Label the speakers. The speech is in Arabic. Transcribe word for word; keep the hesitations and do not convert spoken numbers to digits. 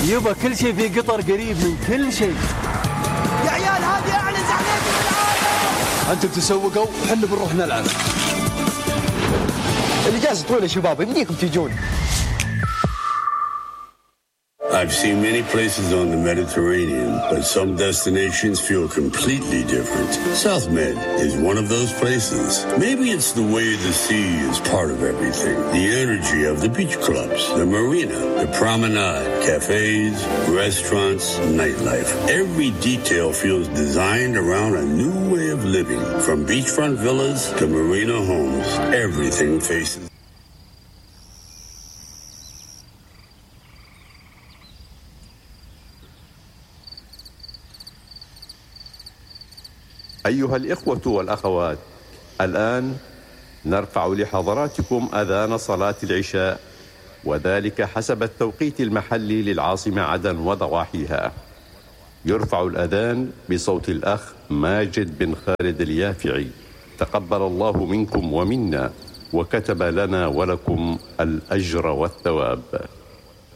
Speaker 1: يبا كل شيء في قطر قريب من كل شيء.
Speaker 2: يا عيال هذه أعلى زعلانكم العالم.
Speaker 1: أنتم تسوقوا وحنا بنروح نلعب.
Speaker 3: الإجازة طويلة يا شباب، يمديكم تجون.
Speaker 4: I've seen many places on the Mediterranean, but some destinations feel completely different. SouthMed is one of those places. Maybe it's the way the sea is part of everything. The energy of the beach clubs, the marina, the promenade, cafes, restaurants, nightlife. Every detail feels designed around a new way of living. From beachfront villas to marina homes, everything faces.
Speaker 5: أيها الإخوة والأخوات، الآن نرفع لحضراتكم أذان صلاة العشاء، وذلك حسب التوقيت المحلي للعاصمة عدن وضواحيها. يرفع الأذان بصوت الأخ ماجد بن خالد اليافعي، تقبل الله منكم ومنا، وكتب لنا ولكم الأجر والثواب.